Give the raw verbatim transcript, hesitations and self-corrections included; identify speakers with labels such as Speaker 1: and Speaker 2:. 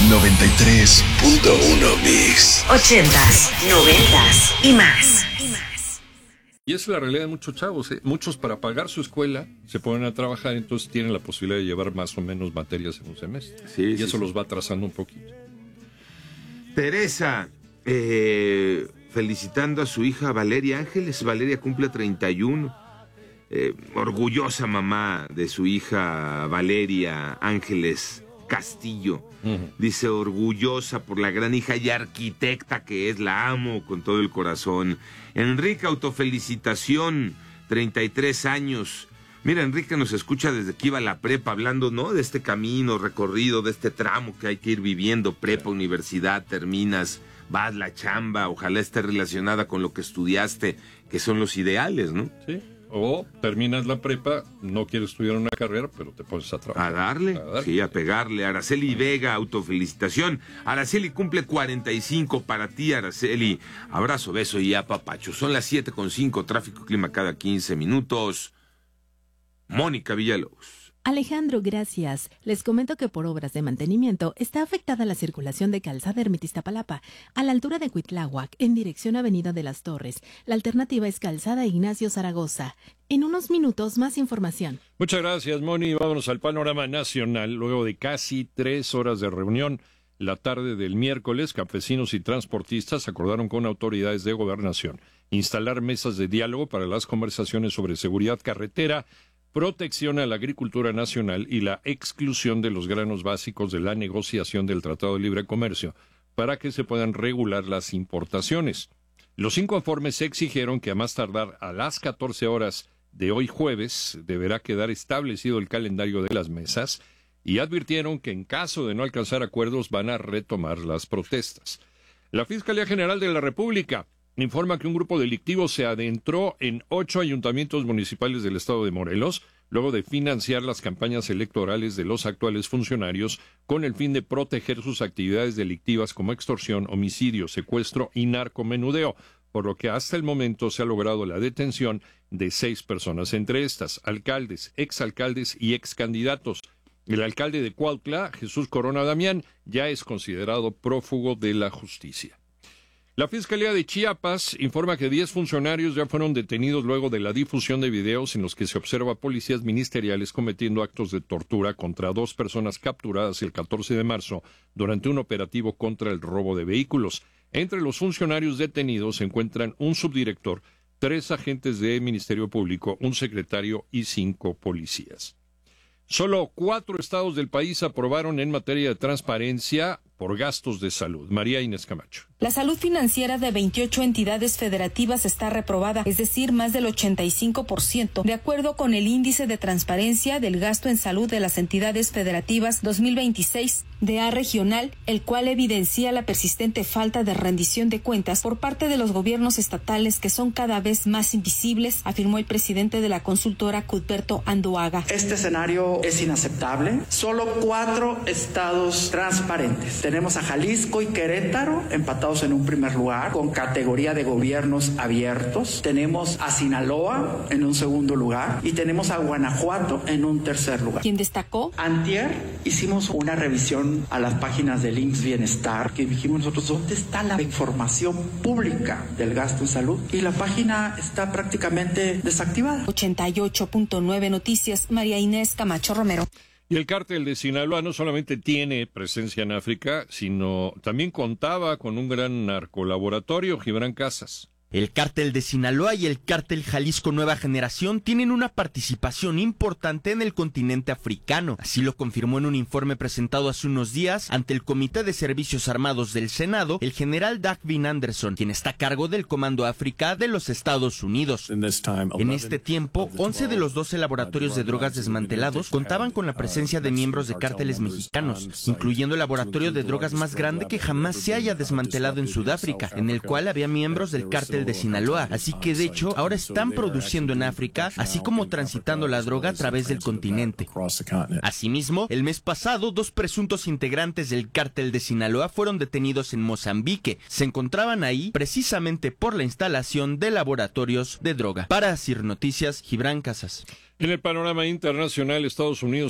Speaker 1: noventa y tres punto uno Mix.
Speaker 2: Ochentas, noventas y más.
Speaker 3: Y esa es la realidad de muchos chavos, ¿eh? Muchos para pagar su escuela se ponen a trabajar, entonces tienen la posibilidad de llevar más o menos materias en un semestre.
Speaker 4: Sí,
Speaker 3: y
Speaker 4: sí,
Speaker 3: eso
Speaker 4: sí.
Speaker 3: los va atrasando un poquito.
Speaker 4: Teresa, eh, felicitando a su hija Valeria Ángeles. Valeria cumple treinta y uno. Eh, orgullosa mamá de su hija Valeria Ángeles Castillo.
Speaker 3: Uh-huh.
Speaker 4: Dice, orgullosa por la gran hija y arquitecta que es, la amo con todo el corazón. Enrique, autofelicitación, treinta y tres años. Mira, Enrique nos escucha desde que iba a la prepa, hablando, ¿no?, de este camino recorrido, de este tramo que hay que ir viviendo, prepa, universidad, terminas, vas, la chamba, ojalá esté relacionada con lo que estudiaste, que son los ideales, ¿no?
Speaker 3: Sí. O terminas la prepa, no quieres estudiar una carrera, pero te pones a trabajar.
Speaker 4: A darle,
Speaker 3: a darle.
Speaker 4: sí, a pegarle. Araceli Vega, autofelicitación. Araceli cumple cuarenta y cinco. Para ti, Araceli, abrazo, beso y apapacho. Son las siete con cinco, tráfico, clima cada quince minutos. Mónica Villalobos.
Speaker 5: Alejandro, gracias. Les comento que por obras de mantenimiento está afectada la circulación de Calzada Ermita Iztapalapa a la altura de Cuitláhuac en dirección Avenida de las Torres. La alternativa es Calzada Ignacio Zaragoza. En unos minutos más información.
Speaker 3: Muchas gracias, Moni. Vámonos al panorama nacional. Luego de casi tres horas de reunión, la tarde del miércoles, campesinos y transportistas acordaron con autoridades de gobernación instalar mesas de diálogo para las conversaciones sobre seguridad carretera, protección a la agricultura nacional y la exclusión de los granos básicos de la negociación del Tratado de Libre Comercio para que se puedan regular las importaciones. Los cinco informes exigieron que a más tardar a las catorce horas de hoy jueves deberá quedar establecido el calendario de las mesas y advirtieron que en caso de no alcanzar acuerdos van a retomar las protestas. La Fiscalía General de la República informa que un grupo delictivo se adentró en ocho ayuntamientos municipales del estado de Morelos, luego de financiar las campañas electorales de los actuales funcionarios con el fin de proteger sus actividades delictivas como extorsión, homicidio, secuestro y narcomenudeo, por lo que hasta el momento se ha logrado la detención de seis personas, entre estas, alcaldes, exalcaldes y excandidatos. El alcalde de Cuautla, Jesús Corona Damián, ya es considerado prófugo de la justicia. La Fiscalía de Chiapas informa que diez funcionarios ya fueron detenidos luego de la difusión de videos en los que se observa a policías ministeriales cometiendo actos de tortura contra dos personas capturadas el catorce de marzo durante un operativo contra el robo de vehículos. Entre los funcionarios detenidos se encuentran un subdirector, tres agentes de Ministerio Público, un secretario y cinco policías. Solo cuatro estados del país aprobaron en materia de transparencia por gastos de salud. María Inés Camacho.
Speaker 6: La salud financiera de veintiocho entidades federativas está reprobada, es decir, más del ochenta y cinco por ciento, de acuerdo con el índice de transparencia del gasto en salud de las entidades federativas dos mil veintiséis de A regional, el cual evidencia la persistente falta de rendición de cuentas por parte de los gobiernos estatales que son cada vez más invisibles, afirmó el presidente de la consultora Cuthberto Anduaga.
Speaker 7: Este escenario es inaceptable. Solo cuatro estados transparentes. Tenemos a Jalisco y Querétaro empatados en un primer lugar con categoría de gobiernos abiertos. Tenemos a Sinaloa en un segundo lugar y tenemos a Guanajuato en un tercer lugar.
Speaker 6: ¿Quién destacó?
Speaker 7: Antier hicimos una revisión a las páginas del I M S S Bienestar que dijimos nosotros, ¿dónde está la información pública del gasto en salud? Y la página está prácticamente desactivada.
Speaker 6: ochenta y ocho punto nueve Noticias, María Inés Camacho Romero.
Speaker 3: Y el cártel de Sinaloa no solamente tiene presencia en África, sino también contaba con un gran narcolaboratorio, Gibran Casas.
Speaker 8: El cártel de Sinaloa y el cártel Jalisco Nueva Generación tienen una participación importante en el continente africano. Así lo confirmó en un informe presentado hace unos días ante el Comité de Servicios Armados del Senado, el general Dagvin Anderson, quien está a cargo del Comando África de los Estados Unidos. En este tiempo, once de los doce laboratorios de drogas desmantelados contaban con la presencia de miembros de cárteles mexicanos, incluyendo el laboratorio de drogas más grande que jamás se haya desmantelado en Sudáfrica, en el cual había miembros del cártel de Sinaloa, así que de hecho ahora están produciendo en África, así como transitando la droga a través del continente. Asimismo, el mes pasado, dos presuntos integrantes del cártel de Sinaloa fueron detenidos en Mozambique. Se encontraban ahí precisamente por la instalación de laboratorios de droga. Para Asir Noticias, Gibran Casas.
Speaker 3: En el panorama internacional, Estados Unidos